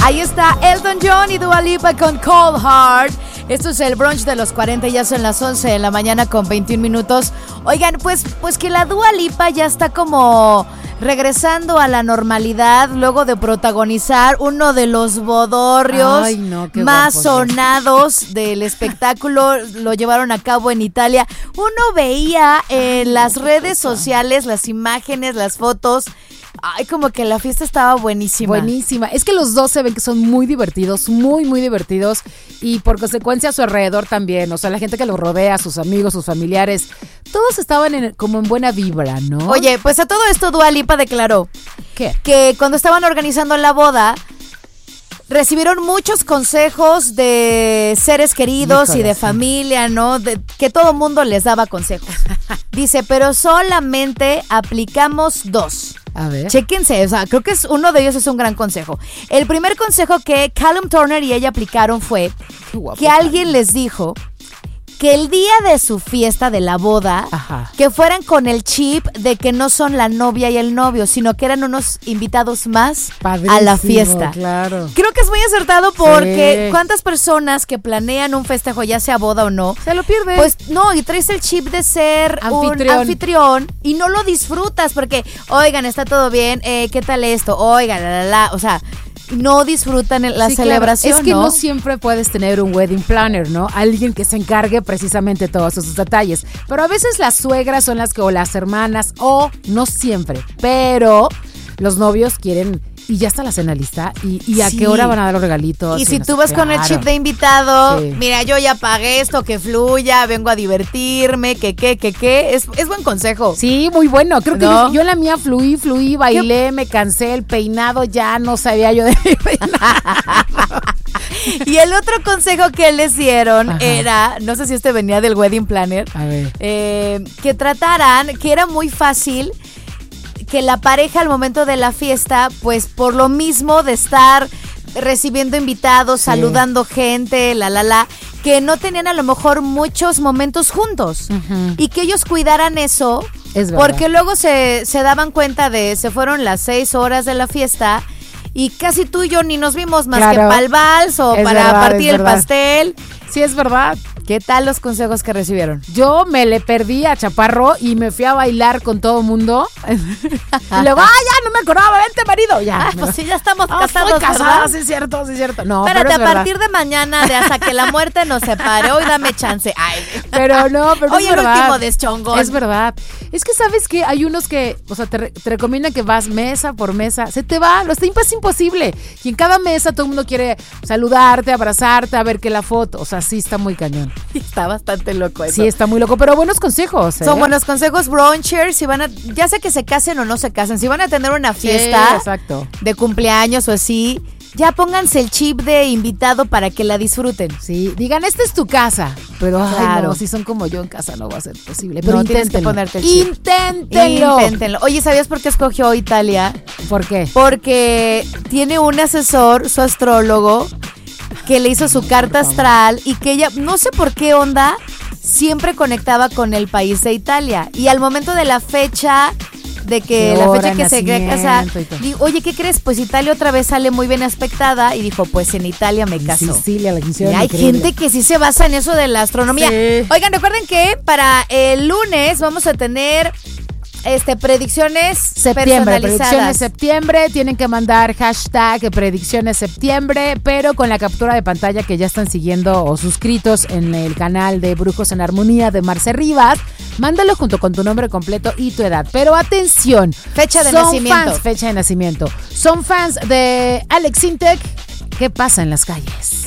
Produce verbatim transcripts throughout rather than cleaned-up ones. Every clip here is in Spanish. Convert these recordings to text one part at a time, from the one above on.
Ahí está Elton John y Dua Lipa con Cold Heart. Esto es el brunch de los cuarenta, ya son las once de la mañana con veintiún minutos. Oigan, pues, pues que la Dua Lipa ya está como regresando a la normalidad luego de protagonizar uno de los bodorrios Ay, no, más guapo, sonados del espectáculo. Lo llevaron a cabo en Italia. Uno veía en Ay, las redes sociales las imágenes, las fotos. Ay, como que la fiesta estaba buenísima. Buenísima. Es que los dos se ven que son muy divertidos, muy, muy divertidos. Y por consecuencia a su alrededor también. O sea, la gente que los rodea, sus amigos, sus familiares. Todos estaban en, como en buena vibra, ¿no? Oye, pues a todo esto Dua Lipa declaró ¿Qué? que cuando estaban organizando la boda recibieron muchos consejos de seres queridos Híjole, y de sí. familia, ¿no? De, que todo mundo les daba consejos. Dice, pero solamente aplicamos dos. A ver. Chéquense, o sea, creo que es uno de ellos es un gran consejo. El primer consejo que Callum Turner y ella aplicaron fue guapo, que alguien les dijo que el día de su fiesta de la boda, Ajá. que fueran con el chip de que no son la novia y el novio, sino que eran unos invitados más Padrísimo, a la fiesta. Claro. Creo que es muy acertado porque sí. ¿Cuántas personas que planean un festejo, ya sea boda o no, se lo pierden? Pues no, y traes el chip de ser anfitrión. un anfitrión y no lo disfrutas porque, oigan, está todo bien, eh, ¿qué tal esto? Oigan, la, la, la, o sea... no disfrutan la sí, celebración, claro. Es que ¿no? no siempre puedes tener un wedding planner, ¿no? Alguien que se encargue precisamente de todos esos detalles. Pero a veces las suegras son las que, o las hermanas, o no siempre, pero los novios quieren... Y ya está la cena lista. ¿Y, y a sí. qué hora van a dar los regalitos? Y si no tú sé, vas claro. con el chip de invitado, sí. mira, yo ya pagué esto, que fluya, vengo a divertirme, que qué, que qué. Es, es buen consejo. Sí, muy bueno. Creo que ¿no? yo, yo en la mía fluí, fluí, bailé, ¿Qué? me cansé, el peinado ya no sabía yo de mi peinado. Y el otro consejo que les dieron Ajá. era, no sé si este venía del wedding planner, a ver. Eh, que trataran, que era muy fácil que la pareja al momento de la fiesta, pues por lo mismo de estar recibiendo invitados, sí. saludando gente, la la la, que no tenían a lo mejor muchos momentos juntos uh-huh. y que ellos cuidaran eso, es porque luego se, se daban cuenta de, se fueron las seis horas de la fiesta y casi tú y yo ni nos vimos más claro. que para el vals o es para verdad, partir el pastel. Sí, es verdad. ¿Qué tal los consejos que recibieron? Yo me le perdí a Chaparro y me fui a bailar con todo el mundo. Y luego, ah, ya no me acordaba, vente marido. Ya, ah, pues sí, ya estamos ah, casados. casados, sí es cierto, sí es cierto. No, espérate, pero es a partir de mañana, de hasta que la muerte nos separe, hoy dame chance. Ay. Pero no, pero hoy es el verdad. último deschongón. Es verdad. Es que sabes que hay unos que, o sea, te, te recomiendan que vas mesa por mesa. Se te va, los tiempos es imposible. Y en cada mesa todo el mundo quiere saludarte, abrazarte, a ver que la foto. O sea, sí está muy cañón. Está bastante loco eso. Sí, está muy loco, pero buenos consejos. ¿eh? Son buenos consejos, brunchers. Si van a, ya sea que se casen o no se casen, si van a tener una fiesta sí, exacto. de cumpleaños o así, ya pónganse el chip de invitado para que la disfruten. Sí, digan, esta es tu casa. Pero claro. ay, no, si son como yo en casa no va a ser posible. Pero no, inténtenlo. Ponerte el chip. Inténtenlo. Inténtenlo. Oye, ¿sabías por qué escogió Italia? ¿Por qué? Porque tiene un asesor, su astrólogo, que le hizo su carta astral y que ella, no sé por qué onda, siempre conectaba con el país de Italia. Y al momento de la fecha, de que la fecha que se quería casar, digo, oye, ¿qué crees? Pues Italia otra vez sale muy bien aspectada y dijo, pues en Italia me caso. Sicilia, la y hay increíble. Gente que sí se basa en eso de la astronomía. Sí. Oigan, recuerden que para el lunes vamos a tener... Este, predicciones septiembre, predicciones septiembre, tienen que mandar hashtag predicciones septiembre, pero con la captura de pantalla que ya están siguiendo o suscritos en el canal de Brujos en Armonía de Marce Rivas, mándalo junto con tu nombre completo y tu edad, pero atención, fecha de son nacimiento, fans, fecha de nacimiento, son fans de Alex Intec, ¿qué pasa en las calles?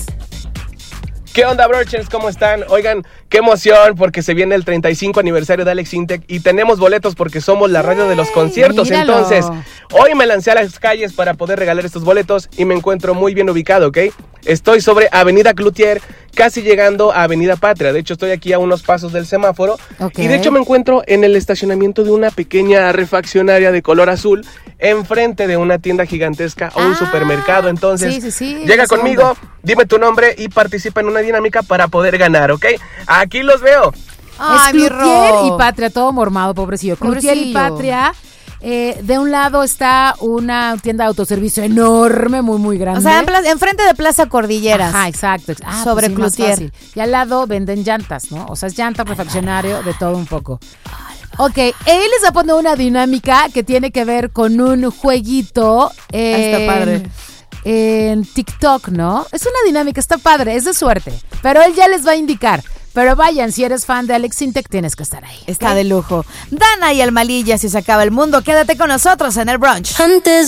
¿Qué onda, brochers? ¿Cómo están? Oigan, qué emoción porque se viene el treinta y cinco aniversario de Alex Intec y tenemos boletos porque somos la radio de los conciertos. Míralo. Entonces, hoy me lancé a las calles para poder regalar estos boletos y me encuentro muy bien ubicado, ¿ok? Estoy sobre Avenida Cloutier, casi llegando a Avenida Patria. De hecho, estoy aquí a unos pasos del semáforo. Okay. Y de hecho me encuentro en el estacionamiento de una pequeña refaccionaria de color azul enfrente de una tienda gigantesca o un ah, supermercado. Entonces, sí, sí, sí, llega conmigo, dime tu nombre y participa en una dinámica para poder ganar, ¿ok? Aquí los veo. Ay, es Cloutier y Patria, todo mormado, pobrecillo. Cloutier y Patria. Eh, de un lado está una tienda de autoservicio enorme, muy, muy grande. O sea, en plaza, enfrente de Plaza Cordilleras. Ajá, exacto. Ah, sobre pues sí, Cloutier. Y al lado venden llantas, ¿no? O sea, es llanta, refaccionario, de todo un poco. Ok, él les va a poner una dinámica que tiene que ver con un jueguito. En, está padre. En TikTok, ¿no? Es una dinámica, está padre, es de suerte. Pero él ya les va a indicar. Pero vayan, si eres fan de Alex Sintek, tienes que estar ahí. Está ¿okay? de lujo. Dana y el Malilla, si se acaba el mundo, quédate con nosotros en el brunch. Antes